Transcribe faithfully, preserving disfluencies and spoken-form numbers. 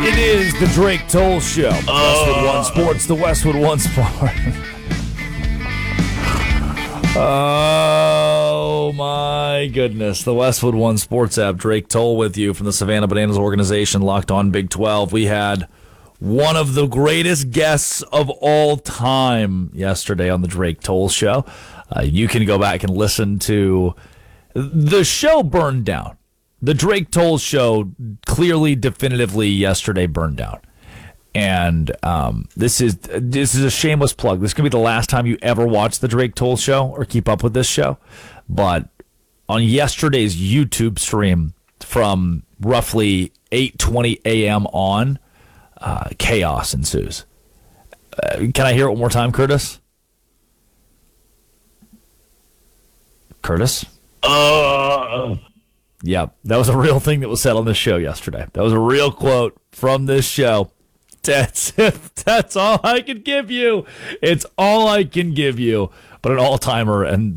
It is the Drake Toll Show. Oh. Westwood One Sports, the Westwood One Sport. Oh, my goodness. The Westwood One Sports app. Drake Toll with you from the Savannah Bananas organization, Locked On Big twelve. We had one of the greatest guests of all time yesterday on the Drake Toll Show. Uh, you can go back and listen to the show burned down. The Drake Toll Show clearly, definitively yesterday burned down. And um, this is this is a shameless plug. This is going to be the last time you ever watch the Drake Toll Show or keep up with this show. But on yesterday's YouTube stream from roughly eight twenty a.m. on, uh, chaos ensues. Uh, can I hear it one more time, Curtis? Curtis? Uh, Yep, that was a real thing that was said on this show yesterday. That was a real quote from this show. That's that's all I can give you. It's all I can give you. But an all-timer, and